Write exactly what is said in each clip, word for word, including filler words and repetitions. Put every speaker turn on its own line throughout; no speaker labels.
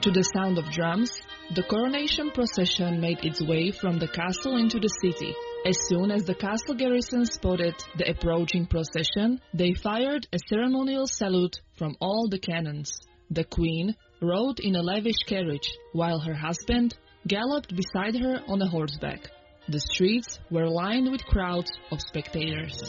To the sound of drums, the coronation procession made its way from the castle into the city. As soon as the castle garrison spotted the approaching procession, they fired a ceremonial salute from all the cannons. The queen rode in a lavish carriage, while her husband galloped beside her on a horseback. The streets were lined with crowds of spectators.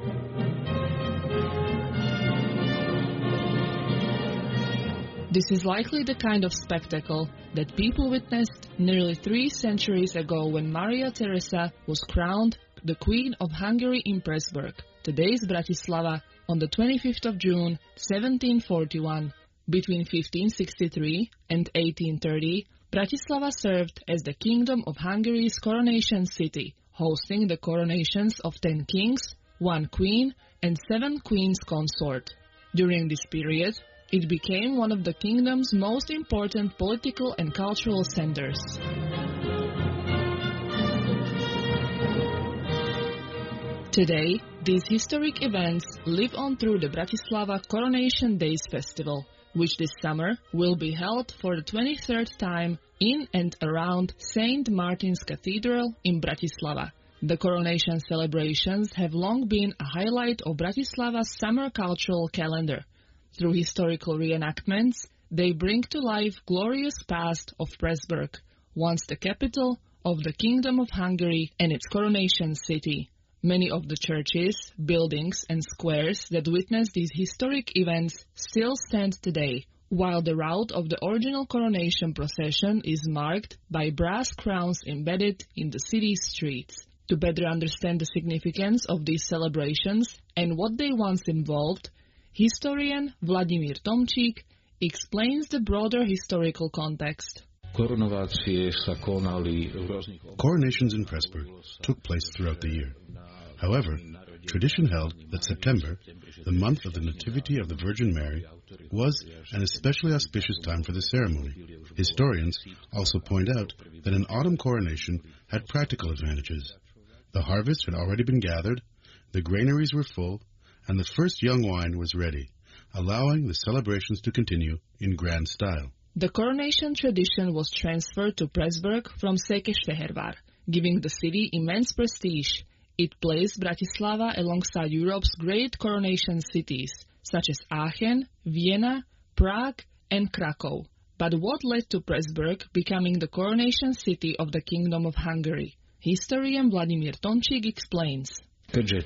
This is likely the kind of spectacle that people witnessed nearly three centuries ago when Maria Theresa was crowned the Queen of Hungary in Pressburg, today's Bratislava, on the twenty-fifth of June, seventeen forty-one. Between fifteen sixty-three and eighteen thirty, Bratislava served as the Kingdom of Hungary's coronation city, hosting the coronations of ten kings, one queen, and seven queens consort. During this period, it became one of the kingdom's most important political and cultural centers. Today, these historic events live on through the Bratislava Coronation Days Festival, which this summer will be held for the twenty-third time in and around Saint Martin's Cathedral in Bratislava. The coronation celebrations have long been a highlight of Bratislava's summer cultural calendar. Through historical reenactments, they bring to life glorious past of Pressburg, once the capital of the Kingdom of Hungary and its coronation city. Many of the churches, buildings and squares that witness these historic events still stand today, while the route of the original coronation procession is marked by brass crowns embedded in the city's streets. To better understand the significance of these celebrations and what they once involved, historian Vladimír Tomčík explains the broader historical context.
Coronations in Pressburg took place throughout the year. However, tradition held that September, the month of the Nativity of the Virgin Mary, was an especially auspicious time for the ceremony. Historians also point out that an autumn coronation had practical advantages. The harvest had already been gathered, the granaries were full, and the first young wine was ready, allowing the celebrations to continue in grand style.
The coronation tradition was transferred to Pressburg from Székesfehérvár, giving the city immense prestige. It placed Bratislava alongside Europe's great coronation cities, such as Aachen, Vienna, Prague, and Krakow. But what led to Pressburg becoming the coronation city of the Kingdom of Hungary? Historian Vladimír Tomčík explains.
After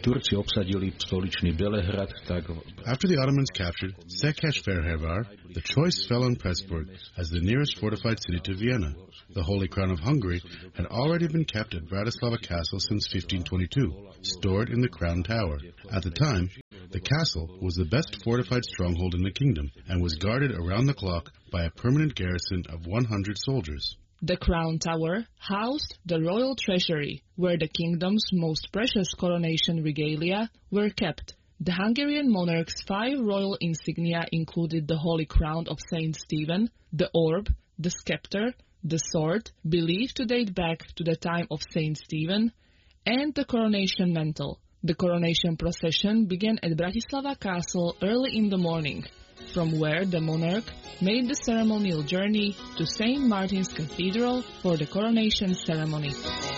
the Ottomans captured Székesfehérvár, the choice fell on Pressburg as the nearest fortified city to Vienna. The Holy Crown of Hungary had already been kept at Bratislava Castle since fifteen twenty-two, stored in the Crown Tower. At the time, the castle was the best fortified stronghold in the kingdom and was guarded around the clock by a permanent garrison of one hundred soldiers.
The Crown Tower housed the royal treasury, where the kingdom's most precious coronation regalia were kept. The Hungarian monarch's five royal insignia included the Holy Crown of Saint Stephen, the orb, the scepter, the sword, believed to date back to the time of Saint Stephen, and the coronation mantle. The coronation procession began at Bratislava Castle early in the morning, from where the monarch made the ceremonial journey to Saint Martin's Cathedral for the coronation ceremony.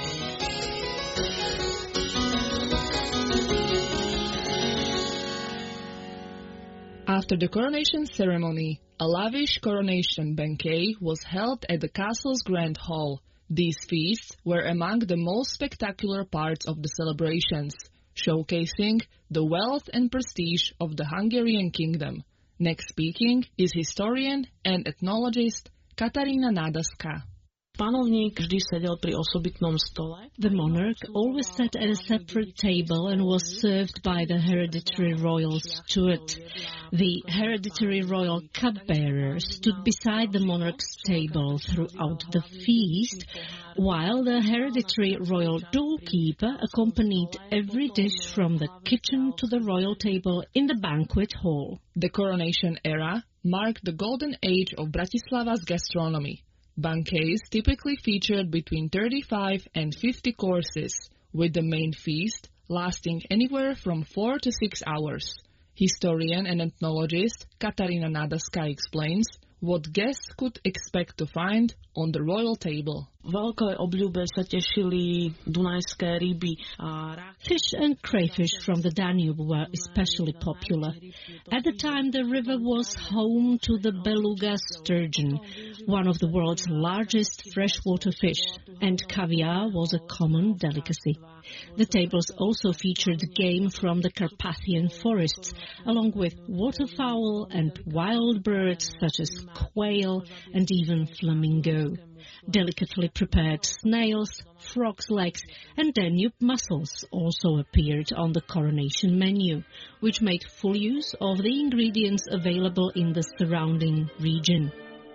After the coronation ceremony, a lavish coronation banquet was held at the castle's grand hall. These feasts were among the most spectacular parts of the celebrations, showcasing the wealth and prestige of the Hungarian kingdom. Next speaking is historian and ethnologist Katarína Nádaska.
Panovník vždy sedel pri osobitnom stole.
The monarch always sat at a separate table and was served by the hereditary royal steward. The hereditary royal cupbearer stood beside the monarch's table throughout the feast, while the hereditary royal doorkeeper accompanied every dish from the kitchen to the royal table in the banquet hall.
The coronation era marked the golden age of Bratislava's gastronomy. Banquets typically featured between thirty-five and fifty courses, with the main feast lasting anywhere from four to six hours. Historian and ethnologist Katarina Nadaska explains what guests could expect to find on the royal table.
Veľkej obľúbe sa tešili dunajské ryby a rak.
Fish and crayfish from the Danube were especially popular. At the time, the river was home to the beluga sturgeon, one of the world's largest freshwater fish, and caviar was a common delicacy. The tables also featured game from the Carpathian forests, along with waterfowl and wild birds such as quail and even flamingo. Delicately prepared snails, frog's legs, and Danube mussels also appeared on the coronation menu, which made full use of the ingredients available in the surrounding region.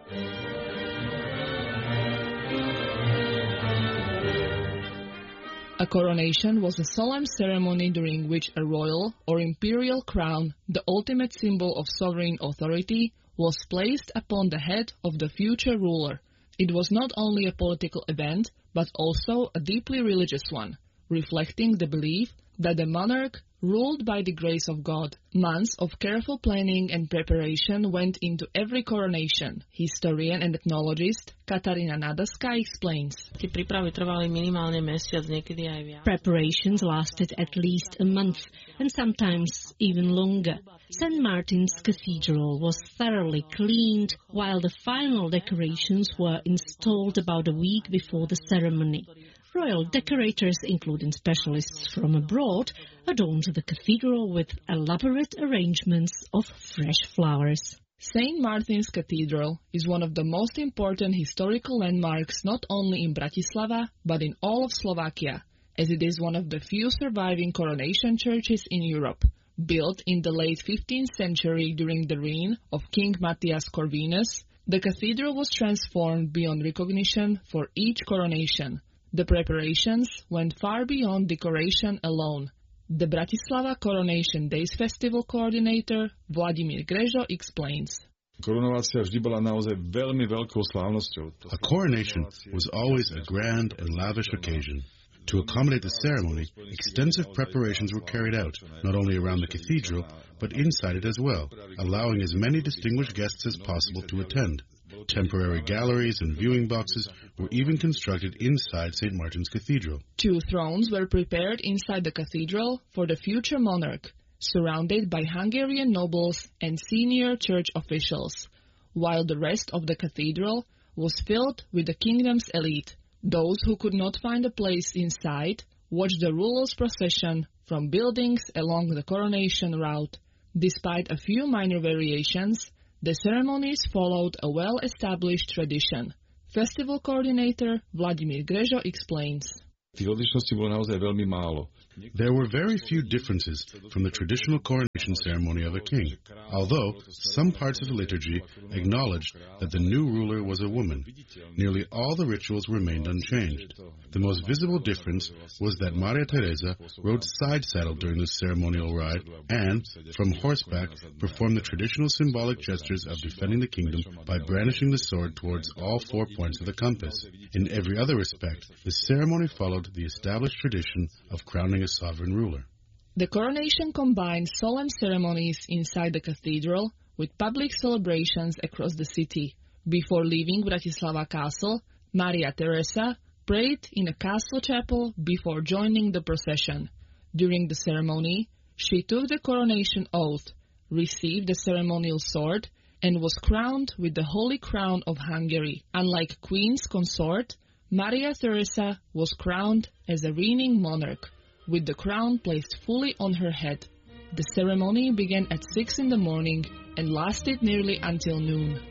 A coronation was a solemn ceremony during which a royal or imperial crown, the ultimate symbol of sovereign authority, was placed upon the head of the future ruler. It was not only a political event, but also a deeply religious one, reflecting the belief that the monarch ruled by the grace of God. Months of careful planning and preparation went into every coronation. Historian and ethnologist Katarina Nadaska explains.
Tie prípravy trvali minimálne mesiac, niekedy aj viac.
Preparations lasted at least a month, and sometimes even longer. Saint Martin's Cathedral was thoroughly cleaned, while the final decorations were installed about a week before the ceremony. Royal decorators, including specialists from abroad, adorned the cathedral with elaborate arrangements of fresh flowers.
Saint Martin's Cathedral is one of the most important historical landmarks not only in Bratislava, but in all of Slovakia, as it is one of the few surviving coronation churches in Europe. Built in the late fifteenth century during the reign of King Matthias Corvinus, the cathedral was transformed beyond recognition for each coronation. The preparations went far beyond decoration alone. The Bratislava Coronation Days Festival coordinator Vladimír Grežo explains.
Korunovácia vždy bola naozaj veľmi veľkou slávnosťou.
A coronation was always a grand and lavish occasion. To accommodate the ceremony, extensive preparations were carried out, not only around the cathedral, but inside it as well, allowing as many distinguished guests as possible to attend. Temporary galleries and viewing boxes were even constructed inside Saint Martin's Cathedral.
Two thrones were prepared inside the cathedral for the future monarch, surrounded by Hungarian nobles and senior church officials, while the rest of the cathedral was filled with the kingdom's elite. Those who could not find a place inside watched the ruler's procession from buildings along the coronation route. Despite a few minor variations, the ceremonies followed a well-established tradition. Festival coordinator Vladimír Grežo explains.
Tých odlišností bolo naozaj veľmi málo.
There were very few differences from the traditional coronation ceremony of a king, although some parts of the liturgy acknowledged that the new ruler was a woman. Nearly all the rituals remained unchanged. The most visible difference was that Maria Teresa rode side-saddled during the ceremonial ride and, from horseback, performed the traditional symbolic gestures of defending the kingdom by brandishing the sword towards all four points of the compass. In every other respect, the ceremony followed the established tradition of crowning a sovereign ruler.
The coronation combined solemn ceremonies inside the cathedral with public celebrations across the city. Before leaving Bratislava Castle, Maria Teresa prayed in a castle chapel before joining the procession. During the ceremony, she took the coronation oath, received the ceremonial sword, and was crowned with the Holy Crown of Hungary. Unlike Queen's consort, Maria Teresa was crowned as a reigning monarch, with the crown placed fully on her head. The ceremony began at six in the morning and lasted nearly until noon.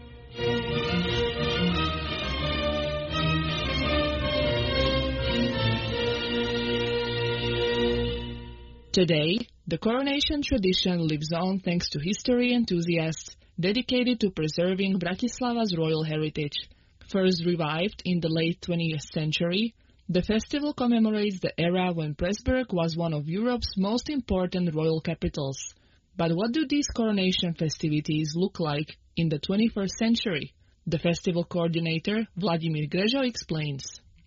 Today, the coronation tradition lives on thanks to history enthusiasts dedicated to preserving Bratislava's royal heritage. First revived in the late twentieth century, the festival commemorates the era when Pressburg was one of Europe's most important royal capitals. But what do these coronation festivities look like in the twenty-first century? The festival coordinator, Vladimír Grežo, explains.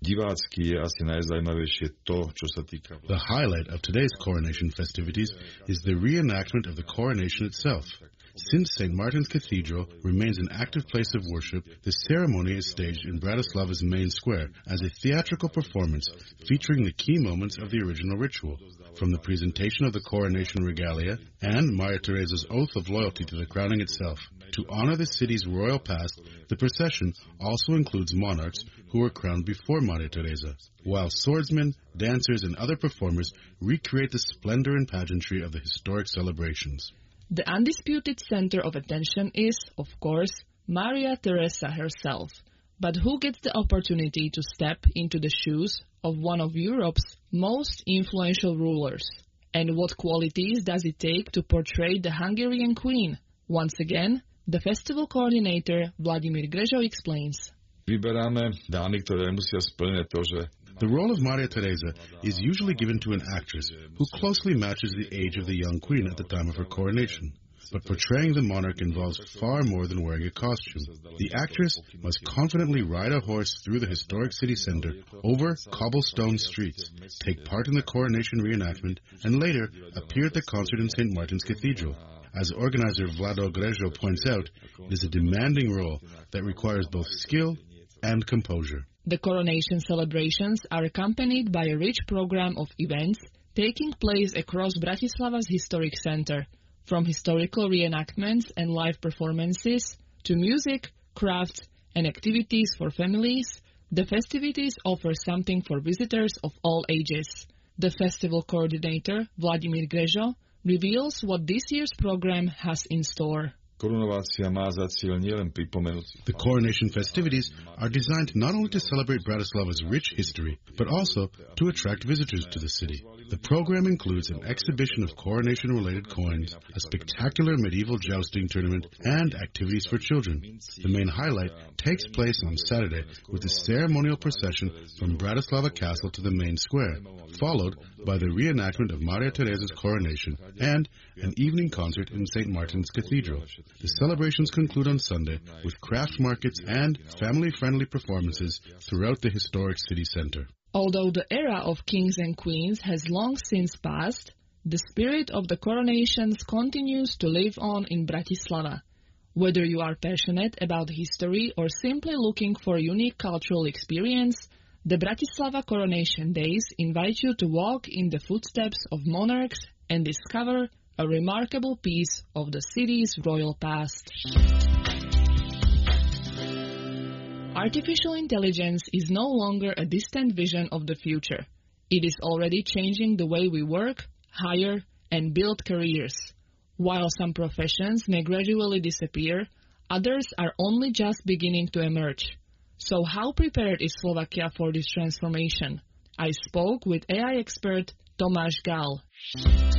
Divácky je asi najzaujímavejšie to, čo sa týka...
The highlight of today's coronation festivities is the reenactment of the coronation itself. Since Saint Martin's Cathedral remains an active place of worship, the ceremony is staged in Bratislava's main square as a theatrical performance featuring the key moments of the original ritual, from the presentation of the coronation regalia and Maria Theresa's oath of loyalty to the crowning itself. To honor the city's royal past, the procession also includes monarchs who were crowned before Maria Theresa, while swordsmen, dancers, and other performers recreate the splendor and pageantry of the historic celebrations.
The undisputed center of attention is, of course, Maria Theresa herself. But who gets the opportunity to step into the shoes of one of Europe's most influential rulers? And what qualities does it take to portray the Hungarian queen? Once again, the festival coordinator Vladimír Grežo explains.
Vyberáme dány, ktoré musia splniť to, že
The role of Maria Theresa is usually given to an actress who closely matches the age of the young queen at the time of her coronation. But portraying the monarch involves far more than wearing a costume. The actress must confidently ride a horse through the historic city center, over cobblestone streets, take part in the coronation reenactment, and later appear at the concert in Saint Martin's Cathedral. As organizer Vlado Grežo points out, it is a demanding role that requires both skill and composure.
The coronation celebrations are accompanied by a rich program of events taking place across Bratislava's historic center, from historical reenactments and live performances to music, crafts, and activities for families. The festivities offer something for visitors of all ages. The festival coordinator, Vladimír Grežo, reveals what this year's program has in store.
Korunovácia má za cieľ nielen pripomenúť.
The coronation festivities are designed not only to celebrate Bratislava's rich history, but also to attract visitors to the city. The program includes an exhibition of coronation-related coins, a spectacular medieval jousting tournament, and activities for children. The main highlight takes place on Saturday with a ceremonial procession from Bratislava Castle to the main square, followed by the reenactment of Maria Theresa's coronation and an evening concert in Saint Martin's Cathedral. The celebrations conclude on Sunday with craft markets and family-friendly performances throughout the historic city center.
Although the era of kings and queens has long since passed, the spirit of the coronations continues to live on in Bratislava. Whether you are passionate about history or simply looking for a unique cultural experience, the Bratislava Coronation Days invite you to walk in the footsteps of monarchs and discover a remarkable piece of the city's royal past. Artificial intelligence is no longer a distant vision of the future. It is already changing the way we work, hire, and build careers. While some professions may gradually disappear, others are only just beginning to emerge. So how prepared is Slovakia for this transformation? I spoke with A I expert Tomáš Gál.